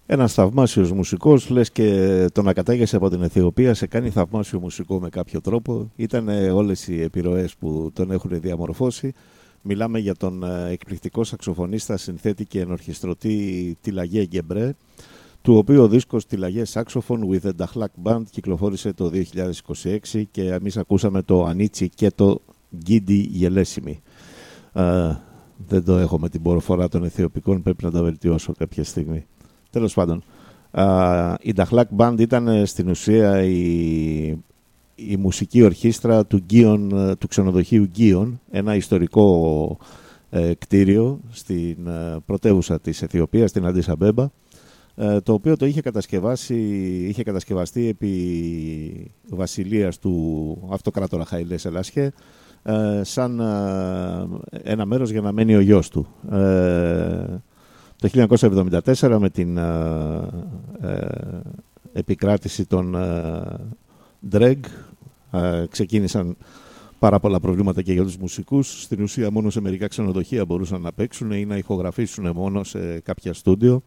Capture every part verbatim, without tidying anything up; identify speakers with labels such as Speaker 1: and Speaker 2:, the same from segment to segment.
Speaker 1: Ένας θαυμάσιος μουσικός, λες και τον ακατάγεσαι από την Αιθιοπία, σε κάνει θαυμάσιο μουσικό με κάποιο τρόπο. Ήταν όλες οι επιρροές που τον έχουν διαμορφώσει. Μιλάμε για τον εκπληκτικό σαξοφωνίστα, συνθέτη και ενορχιστρωτή Τιλαγέ Γκεμπρέ, του οποίου ο δίσκος Τιλαγέ Saxophone with the Dahlak Band κυκλοφόρησε το δύο χιλιάδες είκοσι έξι και εμείς ακούσαμε το Ανίτσι και το Γκίντι Γελέσιμι. Uh, δεν το έχω με την προφορά των Αιθιοπικών, πρέπει να το βελτιώσω κάποια στιγμή. Τέλος πάντων, uh, η Dahlak Band ήταν στην ουσία η, η μουσική ορχήστρα του, Γκίον, του ξενοδοχείου Γκίον, ένα ιστορικό ε, κτίριο στην ε, πρωτεύουσα της Αιθιοπίας, στην Αντίς Αμπέμπα, ε, το οποίο το είχε, κατασκευάσει, είχε κατασκευαστεί επί βασιλείας του αυτοκράτορα Χαϊλέ Σελάσχε, ε, σαν ε, ένα μέρος για να μένει ο γιος του. Ε, το χίλια εννιακόσια εβδομήντα τέσσερα με την ε, ε, επικράτηση των ε, Dreg ε, ξεκίνησαν πάρα πολλά προβλήματα και για τους μουσικούς. Στην ουσία μόνο σε μερικά ξενοδοχεία μπορούσαν να παίξουν ή να ηχογραφήσουν μόνο σε κάποια στούντιο.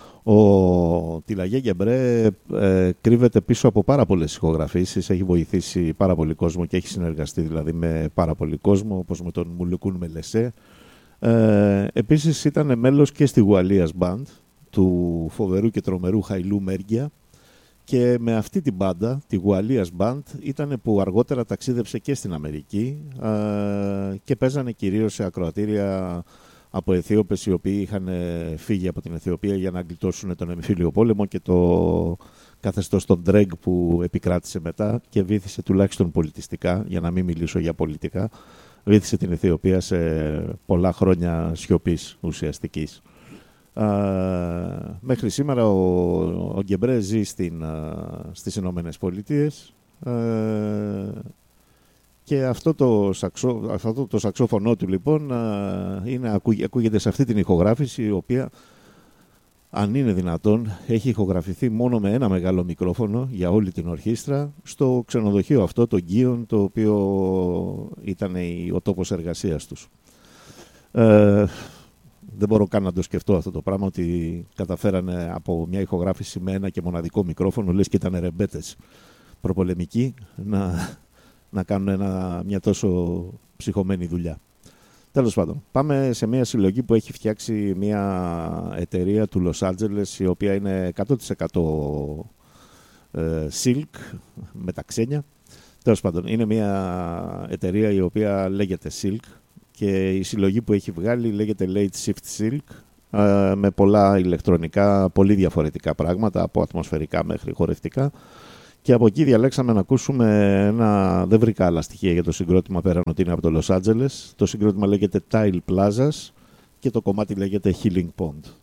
Speaker 1: Ο Τιλαγέ Γκεμπρέ ε, κρύβεται πίσω από πάρα πολλές ηχογραφήσεις, έχει βοηθήσει πάρα πολύ κόσμο και έχει συνεργαστεί δηλαδή με πάρα πολύ κόσμο, όπως με τον Μουλουκούν Μελεσέ. Ε, επίσης ήταν μέλος και στη Γουαλίας Band του φοβερού και τρομερού Χαϊλού Μέργια, και με αυτή την μπάντα, τη Γουαλίας Band, ήταν που αργότερα ταξίδεψε και στην Αμερική ε, και παίζανε κυρίως σε ακροατήρια από Αιθίωπες οι οποίοι είχαν φύγει από την Αιθιοπία για να γλιτώσουν τον εμφύλιο πόλεμο και το καθεστώς των Dreg που επικράτησε μετά και βήθησε τουλάχιστον πολιτιστικά, για να μην μιλήσω για πολιτικά, βήθησε την Αιθιοπία σε πολλά χρόνια σιωπής ουσιαστικής. Uh, μέχρι σήμερα ο, ο Γκεμπρέ ζει στην, uh, στις Ηνωμένες Πολιτείες uh, και αυτό το, σαξό, αυτό το σαξόφωνο του λοιπόν uh, είναι, ακού, ακούγεται σε αυτή την ηχογράφηση, η οποία, αν είναι δυνατόν, έχει ηχογραφηθεί μόνο με ένα μεγάλο μικρόφωνο για όλη την ορχήστρα στο ξενοδοχείο αυτό, το Γκίον, το οποίο ήταν ο τόπος εργασίας τους. Uh, Δεν μπορώ καν να το σκεφτώ αυτό το πράγμα, ότι καταφέρανε από μια ηχογράφηση με ένα και μοναδικό μικρόφωνο, λες και ήταν ρεμπέτες προπολεμικοί, να, να κάνουν ένα, μια τόσο ψυχωμένη δουλειά. Τέλος πάντων, πάμε σε μια συλλογή που έχει φτιάξει μια εταιρεία του Λος Άντζελες, η οποία είναι εκατό τοις εκατό ε, Silk, με τα ξένια. Τέλος πάντων, είναι μια εταιρεία η οποία λέγεται Silk, και η συλλογή που έχει βγάλει λέγεται Late Shift Silk, ε, με πολλά ηλεκτρονικά, πολύ διαφορετικά πράγματα, από ατμοσφαιρικά μέχρι χορευτικά. Και από εκεί διαλέξαμε να ακούσουμε ένα... Δεν βρήκα άλλα στοιχεία για το συγκρότημα πέραν ότι είναι από το Los Angeles. Το συγκρότημα λέγεται Tile Plazas και το κομμάτι λέγεται Healing Pond.